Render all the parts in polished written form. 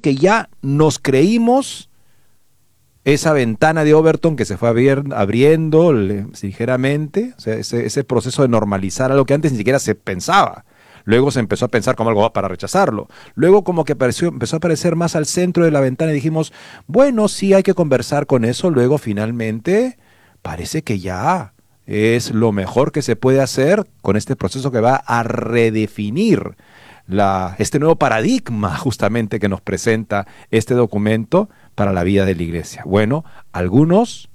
que ya nos creímos esa ventana de Overton que se fue abriendo ligeramente, o sea, ese proceso de normalizar algo que antes ni siquiera se pensaba. Luego se empezó a pensar como algo para rechazarlo. Luego como que empezó a aparecer más al centro de la ventana y dijimos, bueno, sí hay que conversar con eso. Luego finalmente parece que ya es lo mejor que se puede hacer con este proceso que va a redefinir este nuevo paradigma justamente que nos presenta este documento para la vida de la iglesia. Bueno, algunos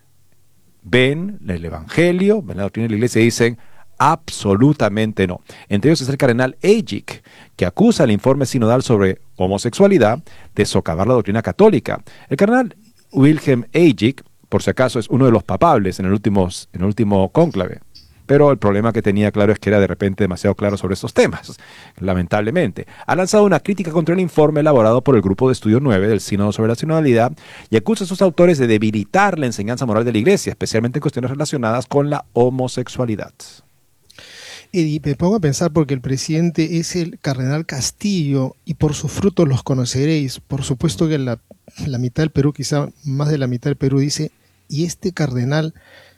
ven el Evangelio, ven la doctrina de la iglesia y dicen, absolutamente no. Entre ellos es el cardenal Ajik, que acusa el informe sinodal sobre homosexualidad de socavar la doctrina católica. El cardenal Wilhelm Ajik, por si acaso, es uno de los papables en el último cónclave. Pero el problema que tenía claro es que era de repente demasiado claro sobre estos temas, lamentablemente. Ha lanzado una crítica contra el informe elaborado por el Grupo de Estudio 9 del Sínodo sobre la Sinodalidad y acusa a sus autores de debilitar la enseñanza moral de la Iglesia, especialmente en cuestiones relacionadas con la homosexualidad. Eddie, me pongo a pensar porque el presidente es el cardenal Castillo y por sus frutos los conoceréis. Por supuesto que la mitad del Perú, quizá más de la mitad del Perú dice, ¿y este cardenal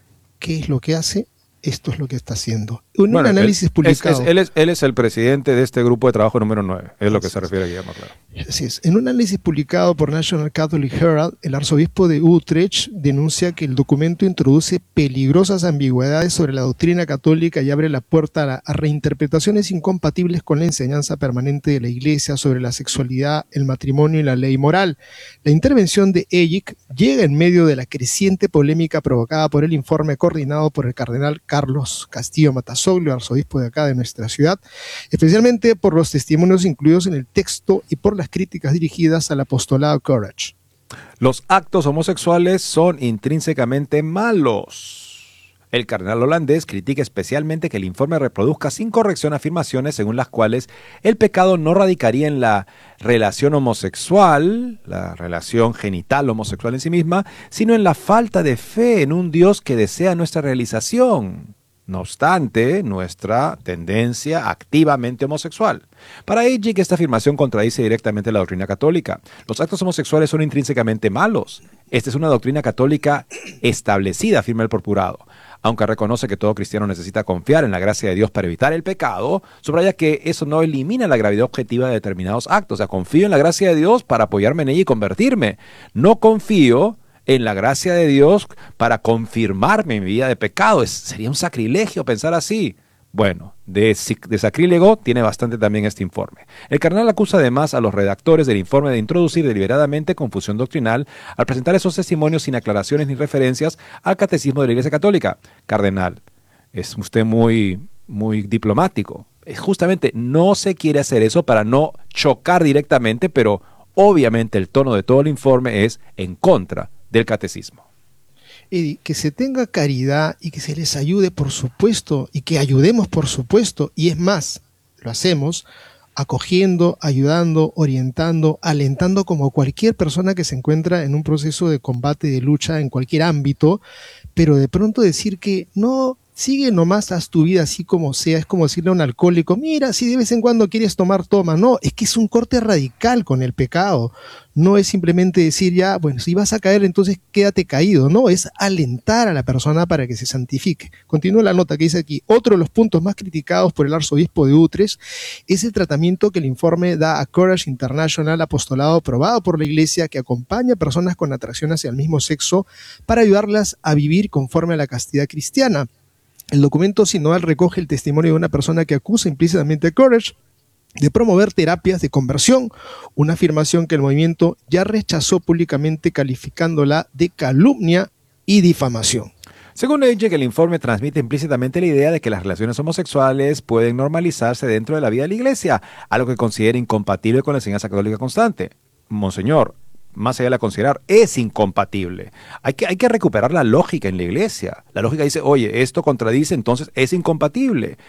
qué es lo que hace? Esto es lo que está haciendo. Un análisis publicado. Él es el presidente de este grupo de trabajo número 9. Es lo que se refiere a Guillermo, claro. Así es. En un análisis publicado por National Catholic Herald, el arzobispo de Utrecht denuncia que el documento introduce peligrosas ambigüedades sobre la doctrina católica y abre la puerta a reinterpretaciones incompatibles con la enseñanza permanente de la Iglesia sobre la sexualidad, el matrimonio y la ley moral. La intervención de Ajik llega en medio de la creciente polémica provocada por el informe coordinado por el cardenal Carlos Castillo Matasoglio, arzobispo de acá de nuestra ciudad, especialmente por los testimonios incluidos en el texto y por las críticas dirigidas al apostolado Courage. Los actos homosexuales son intrínsecamente malos. El cardenal holandés critica especialmente que el informe reproduzca sin corrección afirmaciones según las cuales el pecado no radicaría en la relación homosexual, la relación genital homosexual en sí misma, sino en la falta de fe en un Dios que desea nuestra realización. No obstante, nuestra tendencia activamente homosexual. Para Ajik, esta afirmación contradice directamente la doctrina católica. Los actos homosexuales son intrínsecamente malos. Esta es una doctrina católica establecida, afirma el purpurado. Aunque reconoce que todo cristiano necesita confiar en la gracia de Dios para evitar el pecado, subraya que eso no elimina la gravedad objetiva de determinados actos. O sea, confío en la gracia de Dios para apoyarme en ella y convertirme. No confío en la gracia de Dios para confirmarme en mi vida de pecado. Sería un sacrilegio pensar así. Bueno, de sacrílego tiene bastante también este informe. El cardenal acusa además a los redactores del informe de introducir deliberadamente confusión doctrinal al presentar esos testimonios sin aclaraciones ni referencias al catecismo de la Iglesia Católica. Cardenal, es usted muy diplomático. Justamente no se quiere hacer eso para no chocar directamente, pero obviamente el tono de todo el informe es en contra del catecismo. Eddie, que se tenga caridad y que se les ayude, por supuesto, y que ayudemos, por supuesto, y es más, lo hacemos acogiendo, ayudando, orientando, alentando como cualquier persona que se encuentra en un proceso de combate, de lucha en cualquier ámbito, pero de pronto decir que no, sigue nomás, haz tu vida así como sea, es como decirle a un alcohólico, mira, si de vez en cuando quieres tomar, toma. No, es que es un corte radical con el pecado. No es simplemente decir ya, bueno, si vas a caer, entonces quédate caído. No, es alentar a la persona para que se santifique. Continúa la nota que dice aquí, otro de los puntos más criticados por el arzobispo de Utrecht es el tratamiento que el informe da a Courage International, apostolado aprobado por la Iglesia que acompaña a personas con atracción hacia el mismo sexo para ayudarlas a vivir conforme a la castidad cristiana. El documento sinodal recoge el testimonio de una persona que acusa implícitamente a Courage de promover terapias de conversión, una afirmación que el movimiento ya rechazó públicamente calificándola de calumnia y difamación. Según Ajik, el informe transmite implícitamente la idea de que las relaciones homosexuales pueden normalizarse dentro de la vida de la Iglesia, algo que considera incompatible con la enseñanza católica constante. Monseñor, más allá de la considerar, es incompatible. Hay que recuperar la lógica en la Iglesia. La lógica dice, oye, esto contradice, entonces es incompatible.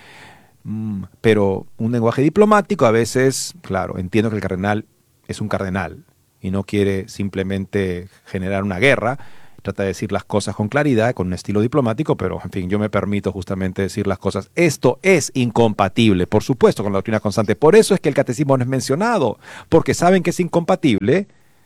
Pero un lenguaje diplomático a veces, claro, entiendo que el cardenal es un cardenal y no quiere simplemente generar una guerra trata de decir las cosas con claridad, con un estilo diplomático, pero en fin, yo me permito justamente decir las cosas. Esto es incompatible, por supuesto, con la doctrina constante. Por eso es que el catecismo no es mencionado, porque saben que es incompatible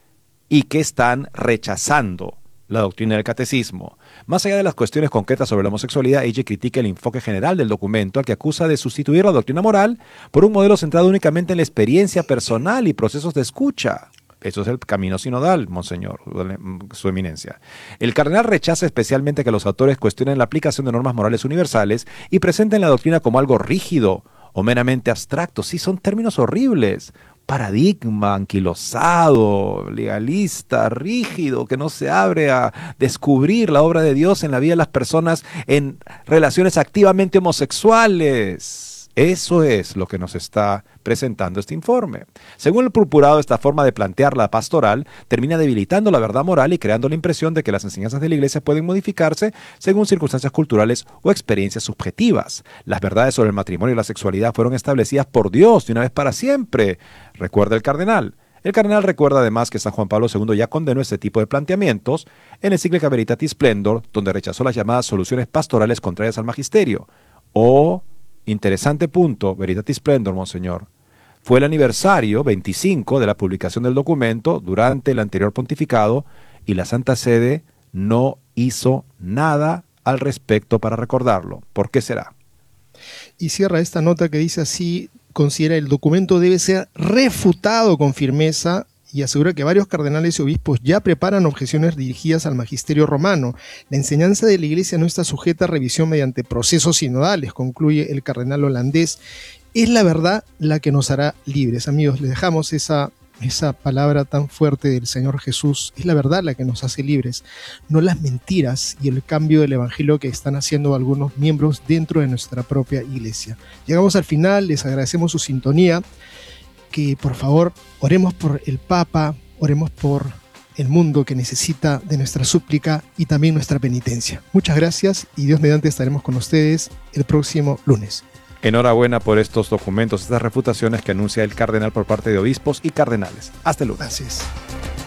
y que están rechazando la doctrina del catecismo. Más allá de las cuestiones concretas sobre la homosexualidad, ella critica el enfoque general del documento, al que acusa de sustituir la doctrina moral por un modelo centrado únicamente en la experiencia personal y procesos de escucha. Eso es el camino sinodal, monseñor, su eminencia. El cardenal rechaza especialmente que los autores cuestionen la aplicación de normas morales universales y presenten la doctrina como algo rígido o meramente abstracto. Sí, son términos horribles. Paradigma, anquilosado, legalista, rígido, que no se abre a descubrir la obra de Dios en la vida de las personas en relaciones activamente homosexuales. Eso es lo que nos está presentando este informe. Según el purpurado, esta forma de plantear la pastoral termina debilitando la verdad moral y creando la impresión de que las enseñanzas de la Iglesia pueden modificarse según circunstancias culturales o experiencias subjetivas. Las verdades sobre el matrimonio y la sexualidad fueron establecidas por Dios de una vez para siempre, recuerda el cardenal. El cardenal recuerda además que San Juan Pablo II ya condenó este tipo de planteamientos en la encíclica Veritatis Splendor, donde rechazó las llamadas soluciones pastorales contrarias al magisterio. Interesante punto, Veritatis Splendor, monseñor. Fue el aniversario 25 de la publicación del documento durante el anterior pontificado y la Santa Sede no hizo nada al respecto para recordarlo. ¿Por qué será? Y cierra esta nota que dice así: considera el documento debe ser refutado con firmeza y asegura que varios cardenales y obispos ya preparan objeciones dirigidas al magisterio romano. La enseñanza de la Iglesia no está sujeta a revisión mediante procesos sinodales, concluye el cardenal holandés. Es la verdad la que nos hará libres. Amigos, les dejamos esa palabra tan fuerte del Señor Jesús. Es la verdad la que nos hace libres, no las mentiras y el cambio del evangelio que están haciendo algunos miembros dentro de nuestra propia Iglesia. Llegamos al final, les agradecemos su sintonía. Que por favor oremos por el Papa, oremos por el mundo que necesita de nuestra súplica y también nuestra penitencia. Muchas gracias y Dios mediante estaremos con ustedes el próximo lunes. Enhorabuena por estos documentos, estas refutaciones que anuncia el cardenal por parte de obispos y cardenales. Hasta el lunes. Gracias.